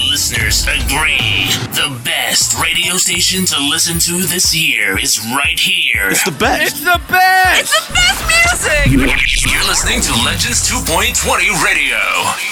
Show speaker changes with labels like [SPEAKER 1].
[SPEAKER 1] listeners agree. The best radio station to listen to this year is right here.
[SPEAKER 2] It's the best.
[SPEAKER 3] It's the best.
[SPEAKER 4] It's the best music.
[SPEAKER 1] You're listening to Legends 2.20 Radio.